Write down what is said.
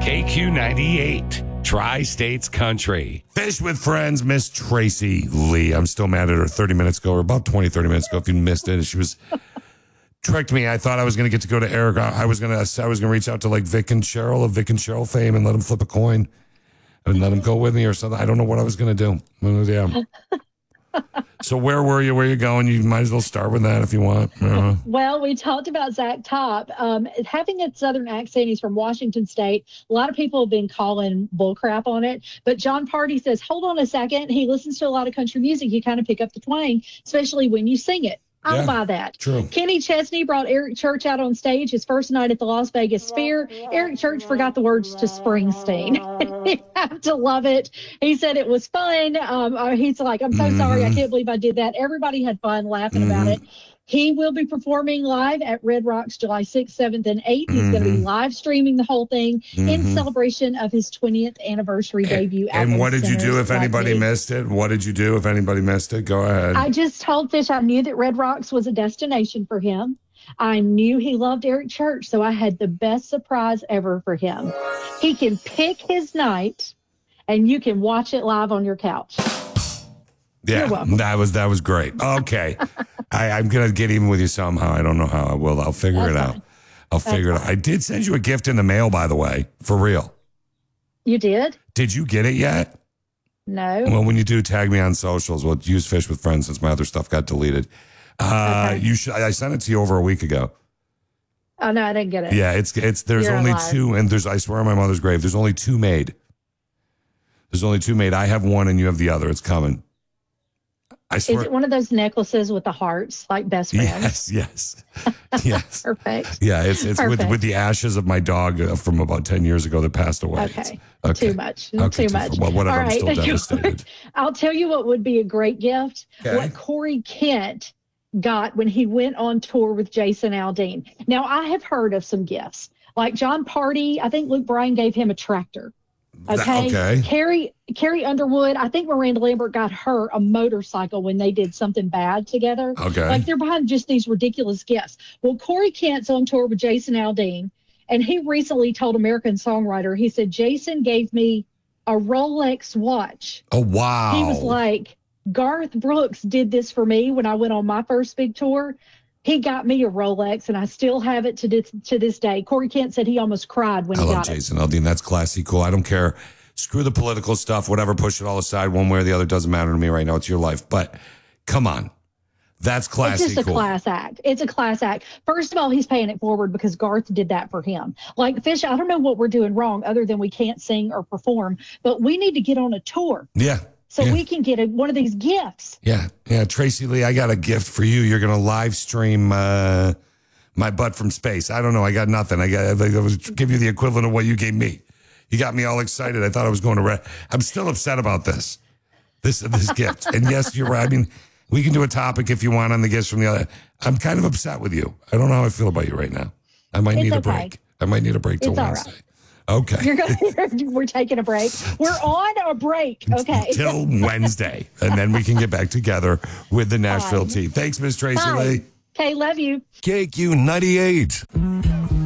KQ98, Tri-States Country. Fish with Friends, Miss Tracy Lee. I'm still mad at her 30 minutes ago, or about 20, 30 minutes ago, if you missed it. She was tricked me. I thought I was going to get to go to Eric. I was going to reach out to like Vic and Cheryl of Vic and Cheryl fame and let him flip a coin and let him go with me or something. I don't know what I was going to do. Yeah. So where were you? Where are you going? You might as well start with that if you want. Well, we talked about Zach Top having a Southern accent. He's from Washington State. A lot of people have been calling bullcrap on it. But John Party says, hold on a second. He listens to a lot of country music. You kind of pick up the twang, especially when you sing it. I'll buy that. True. Kenny Chesney brought Eric Church out on stage his first night at the Las Vegas Sphere. Eric Church forgot the words to Springsteen. You have to love it. He said it was fun. He's like, I'm so sorry. I can't believe I did that. Everybody had fun laughing about it. He will be performing live at Red Rocks July 6th, 7th, and 8th. He's going to be live streaming the whole thing in celebration of his 20th anniversary debut. And what did you do if anybody missed it? What did you do if anybody missed it? Go ahead. I just told Fish I knew that Red Rocks was a destination for him. I knew he loved Eric Church, so I had the best surprise ever for him. He can pick his night, and you can watch it live on your couch. Yeah, that was great. Okay. I'm going to get even with you somehow. I don't know how I will. I'll figure it out. I'll figure it out. I did send you a gift in the mail, by the way, for real. You did? Did you get it yet? No. Well, when you do, tag me on socials. We'll use Fish with Friends since my other stuff got deleted. You should. I sent it to you over a week ago. Oh, no, I didn't get it. Yeah, there's You're only alive. two, and I swear on my mother's grave, there's only two made. There's only two made. I have one and you have the other. It's coming. I swear. Is it one of those necklaces with the hearts, like best friends? Yes. Perfect. Yeah, it's with the ashes of my dog from about 10 years ago that passed away. Okay. Too much. Okay, Too much. Well, whatever. All right. I'm still devastated. I'll tell you what would be a great gift. Okay. What Corey Kent got when he went on tour with Jason Aldean. Now, I have heard of some gifts. Like John Party, I think Luke Bryan gave him a tractor. Okay. Carrie Underwood, I think Miranda Lambert got her a motorcycle when they did something bad together. Okay. Like they're behind just these ridiculous gifts. Well, Corey Kent's on tour with Jason Aldean, and he recently told American Songwriter, he said, Jason gave me a Rolex watch. Oh, wow. He was like, Garth Brooks did this for me when I went on my first big tour. He got me a Rolex, and I still have it to this day. Corey Kent said he almost cried when he got it. I love Jason Aldean. That's classy, cool. I don't care. Screw the political stuff, whatever. Push it all aside. One way or the other doesn't matter to me right now. It's your life. But come on. That's classy, It's just a class act. It's a class act. First of all, he's paying it forward because Garth did that for him. Like, Fish, I don't know what we're doing wrong other than we can't sing or perform, but we need to get on a tour. Yeah. So we can get one of these gifts. Yeah. Tracy Lee, I got a gift for you. You're going to live stream my butt from space. I don't know. I got nothing. I was give you the equivalent of what you gave me. You got me all excited. I thought I was going to I'm still upset about this gift. And yes, you're right. I mean, we can do a topic if you want on the gifts from the other. I'm kind of upset with you. I don't know how I feel about you right now. I might need a break. I might need a break till Wednesday. Right. Okay. We're taking a break. We're on a break. Okay. Till Wednesday. And then we can get back together with the Nashville tea. Thanks, Miss Tracy Lee. Okay, love you. KQ98.